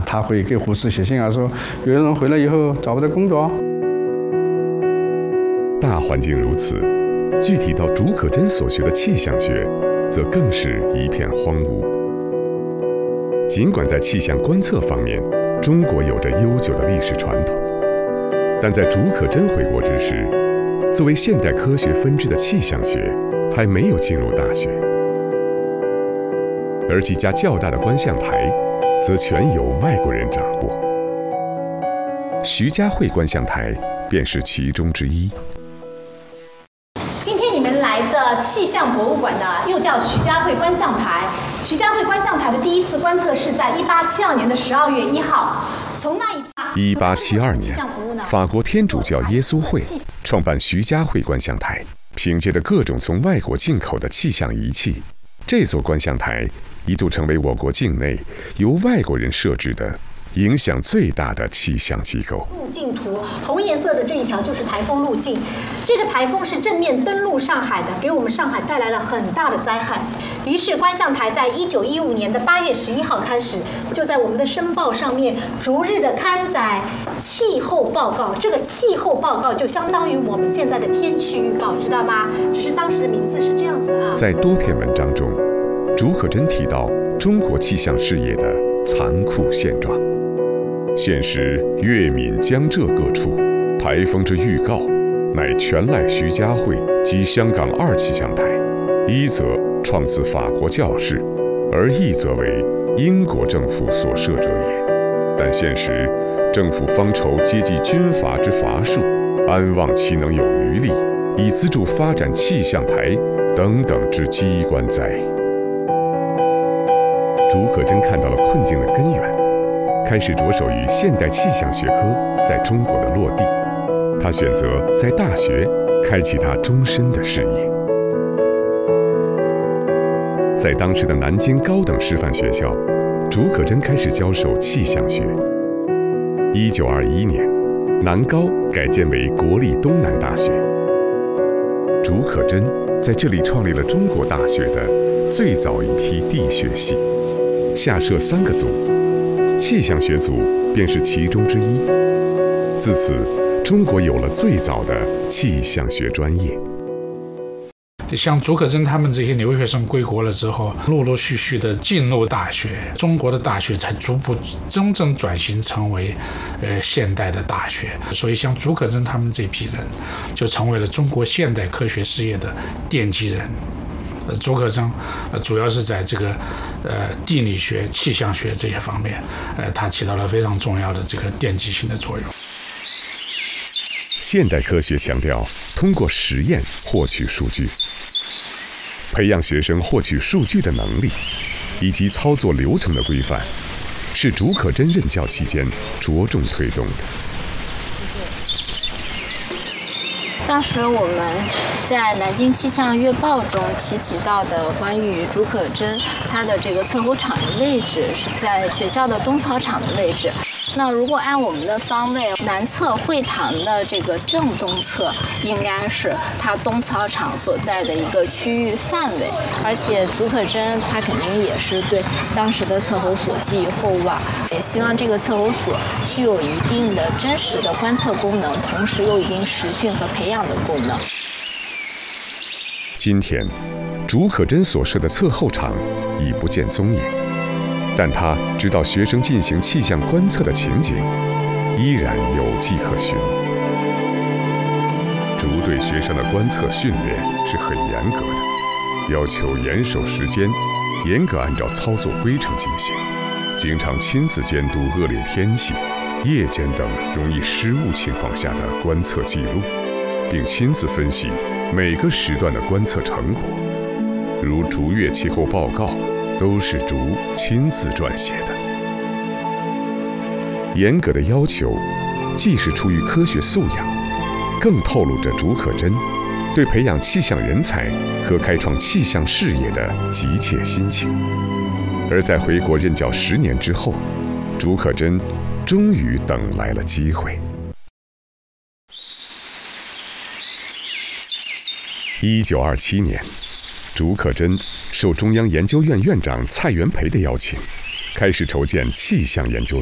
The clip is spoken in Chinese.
他会给护士写信啊，说有人回来以后找不到工作。 大环境如此，具体到竺可桢所学的气象学，则更是一片荒芜。尽管在气象观测方面，中国有着悠久的历史传统，但在竺可桢回国之时，作为现代科学分支的气象学还没有进入大学，而几家较大的观象台则全由外国人掌握。徐家汇观象台便是其中之一。 今天你们来的气象博物馆呢，又叫徐家汇观象台。徐家汇观象台的第一次观测是在1872年的12月1号。从那一 1872年，法国天主教耶稣会创办徐家汇观象台，凭借着各种从外国进口的气象仪器，这座观象台一度成为我国境内由外国人设置的影响最大的气象机构。 路径图，红颜色的这一条就是台风路径。这个台风是正面登陆上海的，给我们上海带来了很大的灾害。于是观象台在1915年的8月11号开始，就在我们的申报上面逐日的刊载气候报告。这个气候报告就相当于我们现在的天气预报，知道吗？只是当时的名字是这样子啊。 在多篇文章中，竺可桢提到中国气象事业的残酷现状。现时粤闽江浙各处台风之预告，乃全赖徐家汇及香港2气象台，一则创自法国教士，而一则为英国政府所设者也。但现时政府方筹接济军阀之乏术，安望其能有余力，以资助发展气象台等等之机关哉。竺可桢看到了困境的根源，开始着手于现代气象学科在中国的落地。他选择在大学开启他终身的事业。在当时的南京高等师范学校，竺可桢开始教授气象学。1921年，南高改建为国立东南大学。竺可桢在这里创立了中国大学的最早一批地学系，下设3个组，气象学组便是其中之一。自此，中国有了最早的气象学专业。 像竺可桢他们这些留学生归国了之后，陆陆续续的进入大学，中国的大学才逐步真正转型成为现代的大学。所以像竺可桢他们这批人，就成为了中国现代科学事业的奠基人。竺可桢主要是在这个地理学、气象学这些方面，它起到了非常重要的这个奠基性的作用。 现代科学强调通过实验获取数据，培养学生获取数据的能力，以及操作流程的规范，是竺可桢任教期间着重推动的。 当时我们在《南京气象月报》中提及到的关于竺可桢它的这个测候场的位置是在学校的东操场的位置。那如果按我们的方位，南侧会堂的这个正东侧应该是它东操场所在的一个区域范围，而且竺可桢它肯定也是对当时的测候所寄予厚望，也希望这个测候所具有一定的真实的观测功能，同时又一定实训和培养的功能。 今天，竺可桢所设的测候场已不见踪影。但他指导学生进行气象观测的情景，依然有迹可循。竺对学生的观测训练是很严格的，要求严守时间，严格按照操作规程进行，经常亲自监督恶劣天气、夜间等容易失误情况下的观测记录，并亲自分析每个时段的观测成果，如逐月气候报告都是竺亲自撰写的。严格的要求，既是出于科学素养，更透露着竺可桢对培养气象人才和开创气象事业的急切心情。而在回国任教10年之后，竺可桢终于等来了机会。1927年，竺可桢受中央研究院院长蔡元培的邀请，开始筹建气象研究